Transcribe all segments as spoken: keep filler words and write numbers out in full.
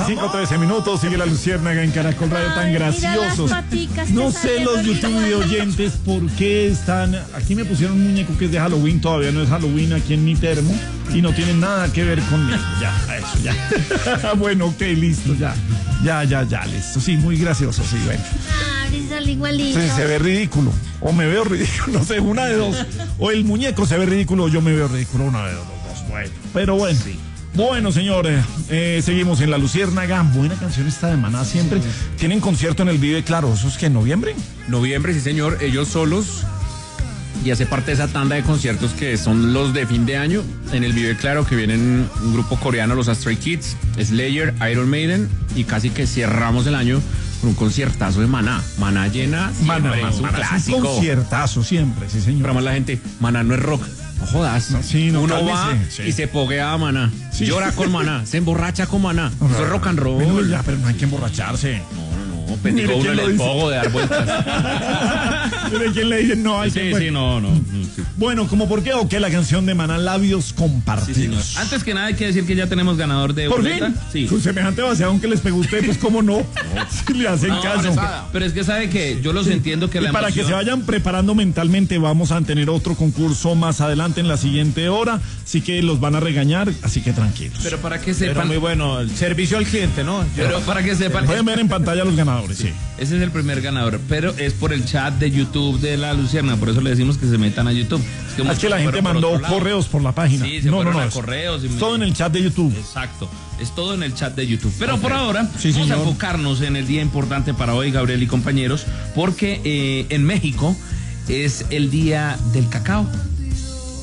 veinticinco, trece minutos, sigue la Luciérnaga en Caracol Radio, tan Ay, graciosos. mira las paticas que No sé salen los ahorita. YouTube de oyentes por qué están. Aquí me pusieron un muñeco que es de Halloween, todavía no es Halloween aquí en mi termo y no tiene nada que ver conmigo. Ya, eso, ya. Bueno, ok, listo, ya. Ya, ya, ya, listo. Sí, muy gracioso, sí, bueno. Ah, sale igualito. Sí, se ve ridículo. O me veo ridículo, no sé, una de dos. O el muñeco se ve ridículo o yo me veo ridículo, una de dos. Bueno, pero bueno. Sí. Bueno, señores, eh, seguimos en La Luciérnaga. Buena canción esta de Maná siempre. Tienen concierto en el Vive Claro. ¿Eso es que en noviembre? Noviembre, sí, señor. Ellos solos. Y hace parte de esa tanda de conciertos que son los de fin de año. En el Vive Claro, que vienen un grupo coreano, los Stray Kids, Slayer, Iron Maiden. Y casi que cerramos el año con un conciertazo de Maná. Maná llena siempre. Maná, es un Maná, clásico. Es un conciertazo siempre, sí, señor. Pero más la gente, Maná no es rock. No jodas. No, sí, no, Uno cálmese, va sí. y se poguea a Maná. Sí. Llora con Maná. Se emborracha con Maná. Eso es rock and roll. Bueno, ya, pero no hay que emborracharse. No, no, no. Pendigo Mire uno quién en lo el dice. pogo de dar vueltas. Mire quién le dice no hay Sí, que. sí, Bueno. no, no. sí. Bueno, ¿como por qué o qué la canción de Maná, Labios Compartidos? Sí, señor. Antes que nada hay que decir que ya tenemos ganador de ¿Por boleta. fin? Sí. Con semejante vaciado que les pegó usted, pues cómo no. Si le hacen No, caso. pero, es que, pero es que sabe que yo los entiendo que Y la para emoción... que se vayan preparando mentalmente, vamos a tener otro concurso más adelante en la siguiente hora, así que los van a regañar, así que tranquilos. Pero para que Pero sepan... muy bueno, el servicio al cliente, ¿no? Pero para que sepan... Pueden ver en pantalla los ganadores, sí. Ese es el primer ganador, pero es por el chat de YouTube de La Luciérnaga, por eso le decimos que se metan a YouTube. Es que, Es que la gente fueron por mandó otro lado. correos por la página. Sí, se no, no, fueron no. a es- correos y es me- todo en el chat de YouTube. Exacto, es todo en el chat de YouTube. Pero por Ok. ahora, Sí, vamos señor. a enfocarnos en el día importante para hoy, Gabriel y compañeros, porque eh, en México es el día del cacao.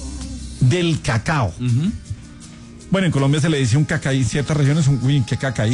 Del cacao. Ujú. Bueno, en Colombia se le dice un cacaí, ciertas regiones, un uy, ¿qué cacaí?